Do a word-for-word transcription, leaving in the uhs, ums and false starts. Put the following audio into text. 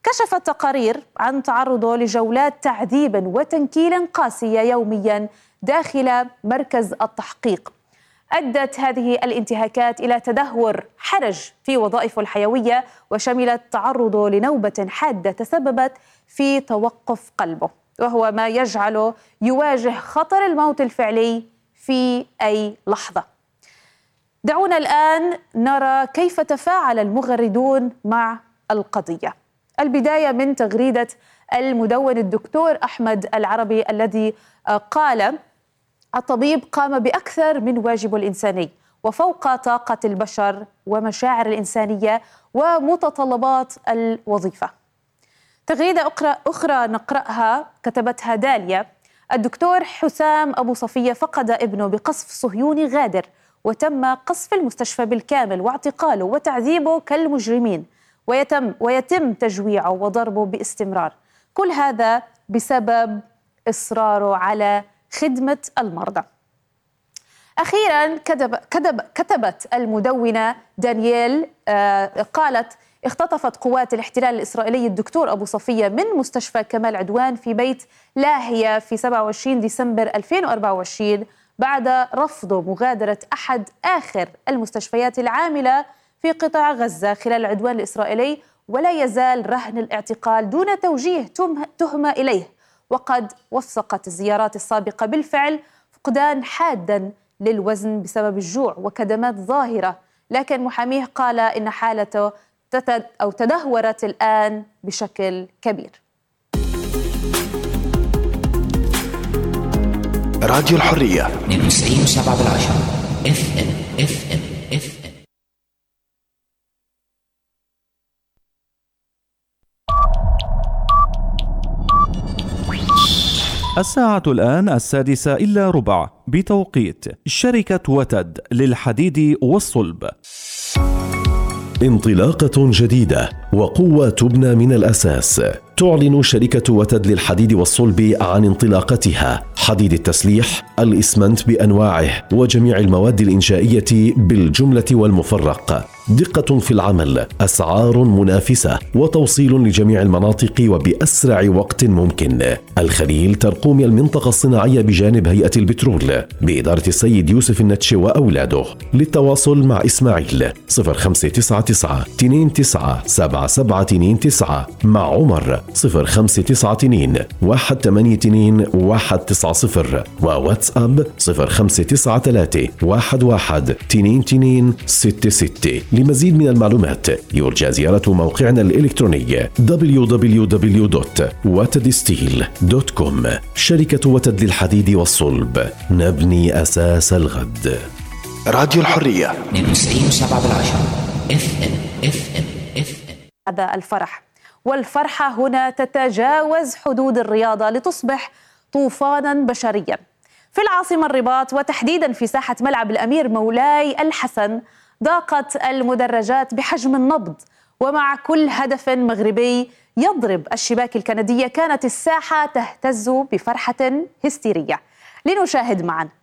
كشفت تقارير عن تعرضه لجولات تعذيب وتنكيل قاسية يوميا داخل مركز التحقيق. أدت هذه الانتهاكات إلى تدهور حرج في وظائفه الحيوية، وشملت تعرضه لنوبة حادة تسببت في توقف قلبه، وهو ما يجعله يواجه خطر الموت الفعلي في أي لحظة. دعونا الآن نرى كيف تفاعل المغردون مع القضية. البداية من تغريدة المدون الدكتور أحمد العربي الذي قال: الطبيب قام بأكثر من واجبه الإنساني وفوق طاقة البشر ومشاعر الإنسانية ومتطلبات الوظيفة. تغريدة أخرى نقرأها كتبتها داليا: الدكتور حسام أبو صفية فقد ابنه بقصف صهيوني غادر، وتم قصف المستشفى بالكامل واعتقاله وتعذيبه كالمجرمين، ويتم ويتم تجويعه وضربه باستمرار، كل هذا بسبب إصراره على خدمة المرضى. أخيراً كتب كتب كتبت المدونة دانييل آه قالت: اختطفت قوات الاحتلال الإسرائيلي الدكتور أبو صفية من مستشفى كمال عدوان في بيت لاهية في سبعة وعشرين ديسمبر ألفين وأربعة وعشرين بعد رفضه مغادرة أحد آخر المستشفيات العاملة في قطاع غزة خلال العدوان الإسرائيلي، ولا يزال رهن الاعتقال دون توجيه تهمة إليه. وقد وثقت الزيارات السابقة بالفعل فقدان حادا للوزن بسبب الجوع وكدمات ظاهرة، لكن محاميه قال إن حالته تتد أو تدهورت الآن بشكل كبير. راديو الحرية اثنين وتسعين وسبعة بالعشرة اف ام اف ام اف ام. الساعة الآن السادسة إلا ربع بتوقيت شركة وتد للحديد والصلب. انطلاقة جديدة وقوة تبنى من الأساس. تعلن شركة وتد للحديد والصلب عن انطلاقتها: حديد التسليح، الإسمنت بأنواعه وجميع المواد الإنشائية بالجملة والمفرق. دقة في العمل، أسعار منافسة، وتوصيل لجميع المناطق وبأسرع وقت ممكن. الخليل ترقوم المنطقة الصناعية بجانب هيئة البترول بإدارة السيد يوسف النتشي وأولاده. للتواصل مع إسماعيل صفر خمسة تسعة تسعة اثنين تسعة سبعة سبعة اثنين تسعة، مع عمر صفر خمسة تسعة اثنين واحد ثمانية اثنين واحد تسعة صفر، وواتساب صفر خمسة تسعة ثلاثة واحد واحد اثنين اثنين ستة ستة. لمزيد من المعلومات يرجى زيارة موقعنا الإلكتروني دبليو دبليو دبليو دوت وتد ستيل دوت كوم. شركة وتد للحديد والصلب، نبني أساس الغد. راديو الحرية اثنين وتسعين وسبعة بالعشرة اف ام اف ام اف ام. هذا الفرح، والفرحة هنا تتجاوز حدود الرياضة لتصبح طوفانا بشريا. في العاصمة الرباط، وتحديدا في ساحة ملعب الأمير مولاي الحسن، ضاقت المدرجات بحجم النبض، ومع كل هدف مغربي يضرب الشباك الكندية كانت الساحة تهتز بفرحة هستيرية. لنشاهد معا.